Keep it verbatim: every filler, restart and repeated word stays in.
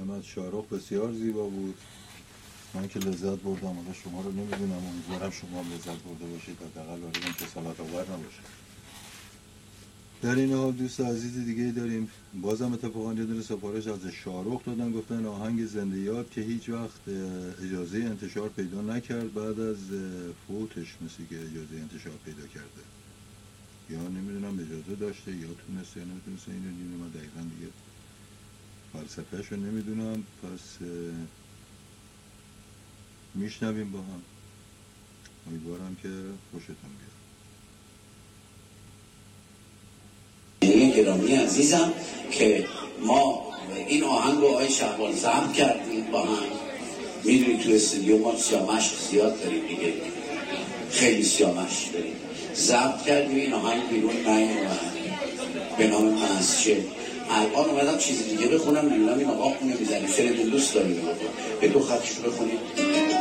احمد شارخ بسیار زیبا بود. من که لذت بردم، حالا شما رو نمیدونم، امیدوارم شما هم لذت برده باشید، حداقل برای اینکه صلات آور نباشه. در این حال دوست عزیز دیگه داریم، بازم اتفاقا یه دونه سفارش از شارخ دادن، گفتن آهنگ زنده یاد که هیچ وقت اجازه انتشار پیدا نکرد، بعد از فوتش مثل که اجازه انتشار پیدا کرده، یا نمیدونم اجازه داشته یا تونسته یا نمیتونسته، اینو دیگه من دقیقا دیگه فلسفهش رو نمیدونم. پس میشنویم با هم، امیدوارم که خوشتون بیاد. گرامی عزیزم که ما این آهنگ رو آقای شهبال ضبط کردیم با هم، میدونی تو استودیو ما سیامش زیاد داریم دیگه، خیلی سیامش داریم، ضبط کردیم این آهنگ بیرون نیومد به نام مسجد. الان اومدم چیزی دیگه بخونم، میدونم این آقا خونه میزنی، شعر دوست داریم به دو خطش رو بخونیم.